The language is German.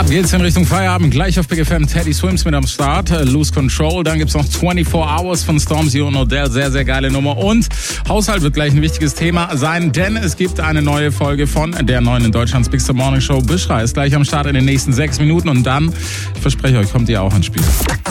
Ab geht's in Richtung Feierabend. Gleich auf Big FM Teddy Swims mit am Start. Lose Control. Dann gibt's noch 24 Hours von Stormzy und Odell. Sehr, sehr geile Nummer. Und Haushalt wird gleich ein wichtiges Thema sein, denn es gibt eine neue Folge von der neuen in Deutschlands Big Morning Show. Bischra ist gleich am Start in den nächsten 6 Minuten. Und dann, ich verspreche euch, kommt ihr auch ins Spiel.